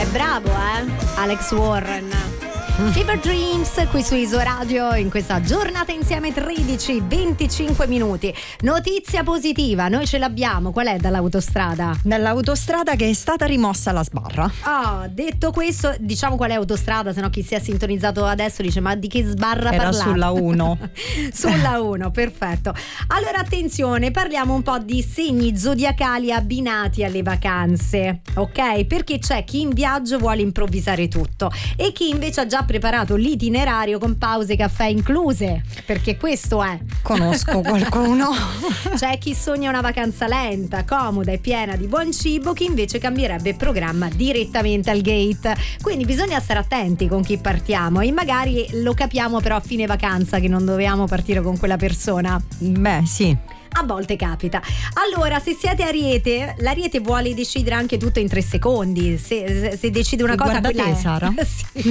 Bravo, Alex Warren. Fever Dreams qui su Iso Radio in questa giornata insieme 13-25 minuti. Notizia positiva, noi ce l'abbiamo. Qual è dall'autostrada? Dall'autostrada che è stata rimossa la sbarra. Detto questo, diciamo qual è autostrada, sennò chi si è sintonizzato adesso dice ma di che sbarra parlate? Era sulla 1. Sulla 1, perfetto. Allora attenzione, parliamo un po' di segni zodiacali abbinati alle vacanze, ok? Perché c'è chi in viaggio vuole improvvisare tutto e chi invece ha già preparato l'itinerario con pause caffè incluse, perché questo è. Conosco qualcuno. C'è chi sogna una vacanza lenta, comoda e piena di buon cibo, chi invece cambierebbe programma direttamente al gate. Quindi bisogna stare attenti con chi partiamo e magari lo capiamo però a fine vacanza che non dovevamo partire con quella persona. Beh, sì. A volte capita. Allora, se siete Ariete, l'Ariete vuole decidere anche tutto in 3 secondi. Se decide una cosa, guarda quella te, è. Sara. Sì.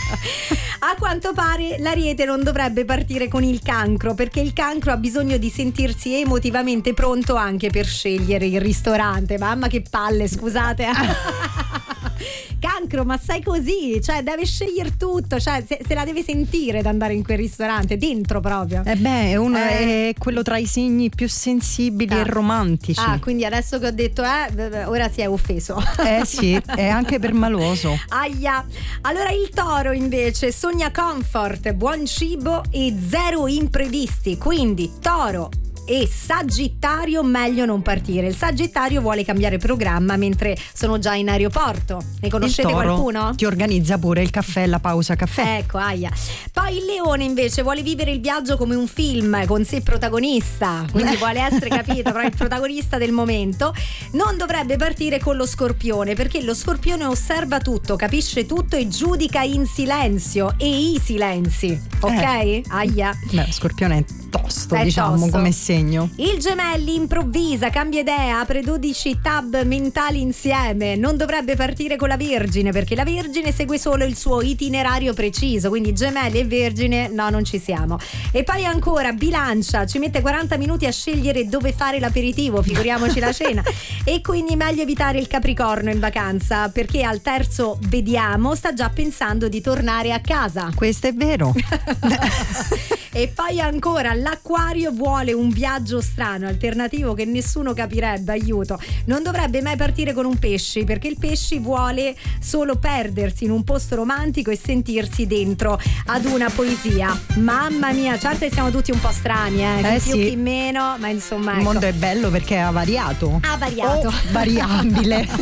A quanto pare l'Ariete non dovrebbe partire con il Cancro, perché il Cancro ha bisogno di sentirsi emotivamente pronto anche per scegliere il ristorante. Mamma che palle, scusate. Cancro, ma sai così, cioè deve scegliere tutto, cioè se la deve sentire ad andare in quel ristorante, dentro proprio. È quello tra i segni più sensibili e romantici. Quindi adesso che ho detto ora si è offeso. Sì, è anche permaloso. Aia. Allora il Toro invece sogna comfort, buon cibo e zero imprevisti, quindi Toro e Sagittario meglio non partire. Il Sagittario vuole cambiare programma mentre sono già in aeroporto. Ne conoscete il Toro qualcuno? Ti organizza pure il caffè, la pausa caffè. Ecco, aia. Poi il Leone invece vuole vivere il viaggio come un film con sé protagonista, quindi vuole essere capito, però il protagonista del momento. Non dovrebbe partire con lo Scorpione, perché lo Scorpione osserva tutto, capisce tutto e giudica in silenzio e i silenzi, ok? Aia. Beh, Scorpione è tosto, È diciamo, tosto. come segno. Il Gemelli improvvisa, cambia idea, apre 12 tab mentali insieme. Non dovrebbe partire con la Vergine, perché la Vergine segue solo il suo itinerario preciso, quindi Gemelli e Vergine no, non ci siamo. E poi ancora Bilancia, ci mette 40 minuti a scegliere dove fare l'aperitivo, figuriamoci la cena. E quindi meglio evitare il Capricorno in vacanza, perché al terzo vediamo sta già pensando di tornare a casa. Questo è vero. E poi ancora l'Acquario vuole un viaggio strano, alternativo che nessuno capirebbe, aiuto. Non dovrebbe mai partire con un Pesci, perché il Pesci vuole solo perdersi in un posto romantico e sentirsi dentro ad una poesia. Mamma mia, certo che siamo tutti un po' strani, chi più sì. chi meno, ma insomma Il ecco. mondo è bello perché ha variato. Ha variato. O variabile.